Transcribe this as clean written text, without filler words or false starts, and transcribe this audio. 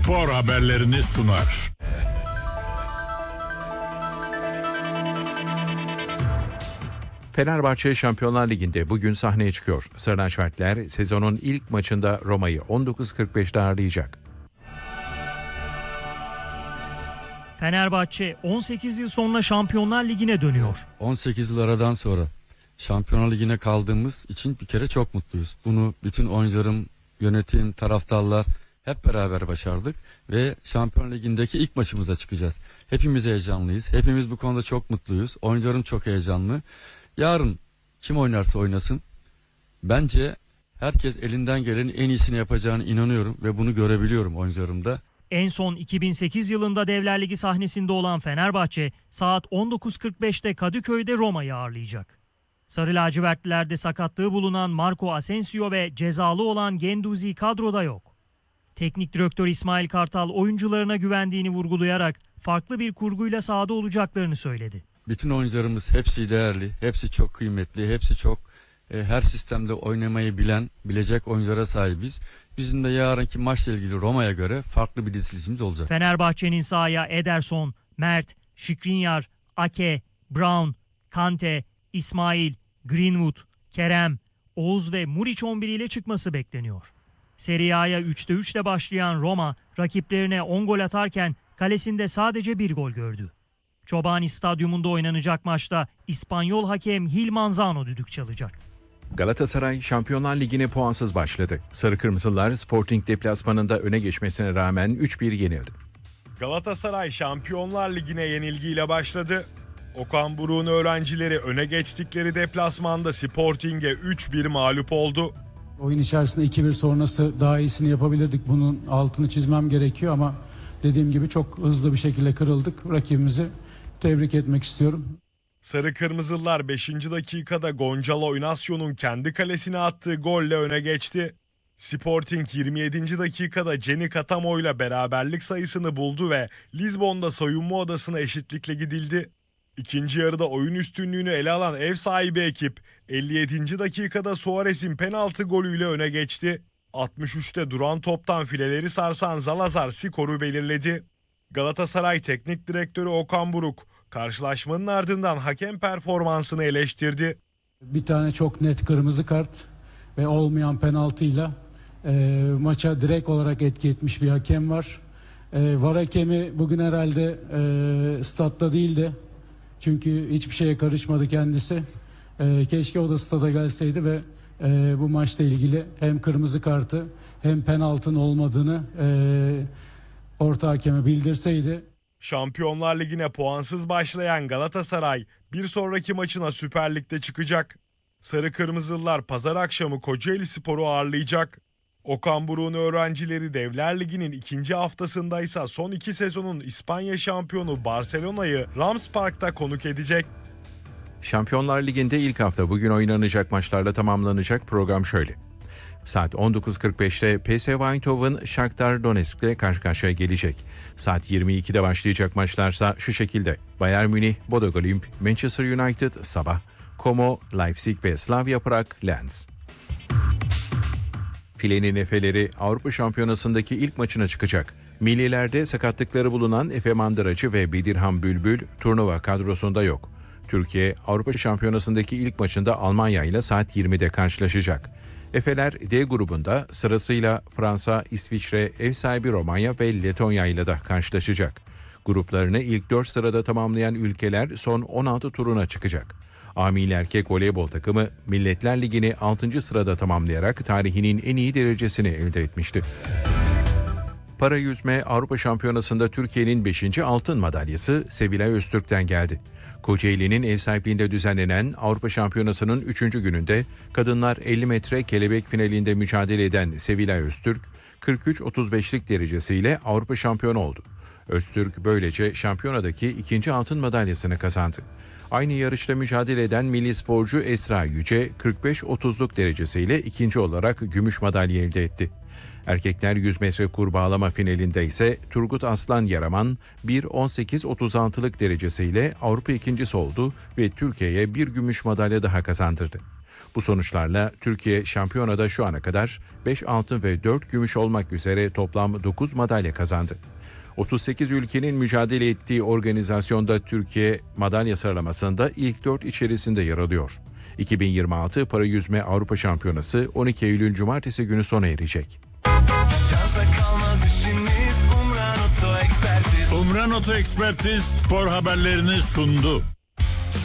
spor haberlerini sunar. Fenerbahçe Şampiyonlar Ligi'nde bugün sahneye çıkıyor. Sarı lacivertler sezonun ilk maçında Roma'yı 19.45'te ağırlayacak. Fenerbahçe 18 yıl sonra Şampiyonlar Ligi'ne dönüyor. 18 yıl aradan sonra Şampiyonlar Ligi'ne kaldığımız için bir kere çok mutluyuz. Bunu bütün oyuncularım, yönetim, taraftarlar hep beraber başardık ve Şampiyonlar Ligi'ndeki ilk maçımıza çıkacağız. Hepimiz heyecanlıyız. Hepimiz bu konuda çok mutluyuz. Oyuncularım çok heyecanlı. Yarın kim oynarsa oynasın bence herkes elinden gelenin en iyisini yapacağını inanıyorum ve bunu görebiliyorum oyuncularımda. En son 2008 yılında Devler Ligi sahnesinde olan Fenerbahçe saat 19.45'te Kadıköy'de Roma'yı ağırlayacak. Sarı lacivertlilerde sakatlığı bulunan Marco Asensio ve cezalı olan Guendouzi kadroda yok. Teknik direktör İsmail Kartal oyuncularına güvendiğini vurgulayarak farklı bir kurguyla sahada olacaklarını söyledi. Bütün oyuncularımız hepsi değerli, hepsi çok kıymetli, hepsi çok her sistemde oynamayı bilecek oyunculara sahibiz. Bizim de yarınki maçla ilgili Roma'ya göre farklı bir dizilişimiz olacak. Fenerbahçe'nin sahaya Ederson, Mert, Skriniar, Ake, Brown, Kante, İsmail, Greenwood, Kerem, Oğuz ve Muriç 11 ile çıkması bekleniyor. Serie A'ya 3'te 3 ile başlayan Roma rakiplerine 10 gol atarken kalesinde sadece 1 gol gördü. Çobani Stadyumunda oynanacak maçta İspanyol hakem Gil Manzano düdük çalacak. Galatasaray Şampiyonlar Ligi'ne puansız başladı. Sarı Kırmızılar Sporting deplasmanında öne geçmesine rağmen 3-1 yenildi. Galatasaray Şampiyonlar Ligi'ne yenilgiyle başladı. Okan Buruk'un öğrencileri öne geçtikleri deplasmanda Sporting'e 3-1 mağlup oldu. Oyun içerisinde 2-1 sonrası daha iyisini yapabilirdik. Bunun altını çizmem gerekiyor ama dediğim gibi çok hızlı bir şekilde kırıldık. Rakibimizi tebrik etmek istiyorum. Sarı Kırmızılar 5. dakikada Gonçalo Inacion'un kendi kalesine attığı golle öne geçti. Sporting 27. dakikada Jenny Katamo ile beraberlik sayısını buldu ve Lizbon'da soyunma odasına eşitlikle gidildi. İkinci yarıda oyun üstünlüğünü ele alan ev sahibi ekip 57. dakikada Suarez'in penaltı golüyle öne geçti. 63'te duran toptan fileleri sarsan Zalazar skoru belirledi. Galatasaray Teknik Direktörü Okan Buruk karşılaşmanın ardından hakem performansını eleştirdi. Bir tane çok net kırmızı kart ve olmayan penaltıyla maça direkt olarak etki etmiş bir hakem var. VAR hakemi bugün herhalde statta değildi. Çünkü hiçbir şeye karışmadı kendisi. Keşke o da stada gelseydi ve bu maçla ilgili hem kırmızı kartı hem penaltının olmadığını orta hakeme bildirseydi. Şampiyonlar Ligi'ne puansız başlayan Galatasaray bir sonraki maçına Süper Lig'de çıkacak. Sarı Kırmızılılar pazar akşamı Kocaelispor'u ağırlayacak. Okan Buruk'un öğrencileri Devler Ligi'nin ikinci haftasındaysa son 2 sezonun İspanya şampiyonu Barcelona'yı Rams Park'ta konuk edecek. Şampiyonlar Ligi'nde ilk hafta bugün oynanacak maçlarla tamamlanacak. Program şöyle. Saat 19.45'te PSV Eindhoven Shakhtar Donetsk'le karşı karşıya gelecek. Saat 22'de başlayacak maçlarsa şu şekilde: Bayern Münih, Bodo Glimt, Manchester United sabah, Como, Leipzig ve Slavia Prag, Lens. Filenin Efe'leri Avrupa Şampiyonası'ndaki ilk maçına çıkacak. Millilerde sakatlıkları bulunan Efe Mandıracı ve Bedirhan Bülbül turnuva kadrosunda yok. Türkiye Avrupa Şampiyonası'ndaki ilk maçında Almanya ile saat 20'de karşılaşacak. Efeler D grubunda sırasıyla Fransa, İsviçre, ev sahibi Romanya ve Letonya ile de karşılaşacak. Gruplarını ilk 4 sırada tamamlayan ülkeler son 16 turuna çıkacak. Amil erkek voleybol takımı Milletler Ligi'ni 6. sırada tamamlayarak tarihinin en iyi derecesini elde etmişti. Para yüzme Avrupa Şampiyonası'nda Türkiye'nin 5. altın madalyası Sevilay Öztürk'ten geldi. Kocaeli'nin ev sahipliğinde düzenlenen Avrupa Şampiyonası'nın 3. gününde kadınlar 50 metre kelebek finalinde mücadele eden Sevilay Öztürk 43-35'lik derecesiyle Avrupa şampiyonu oldu. Öztürk böylece şampiyonadaki 2. altın madalyasını kazandı. Aynı yarışta mücadele eden milli sporcu Esra Yüce 45-30'luk derecesiyle ikinci olarak gümüş madalya elde etti. Erkekler 100 metre kur bağlama finalinde ise Turgut Aslan Yaraman 1.18-36'lık derecesiyle Avrupa ikincisi oldu ve Türkiye'ye bir gümüş madalya daha kazandırdı. Bu sonuçlarla Türkiye şampiyonada şu ana kadar 5 altın ve 4 gümüş olmak üzere toplam 9 madalya kazandı. 38 ülkenin mücadele ettiği organizasyonda Türkiye madalya sıralamasında ilk 4 içerisinde yer alıyor. 2026 Para Yüzme Avrupa Şampiyonası 12 Eylül Cumartesi günü sona erecek. Şansa kalmaz işimiz, Umran Oto Ekspertiz. Umran Oto Ekspertiz spor haberlerini sundu.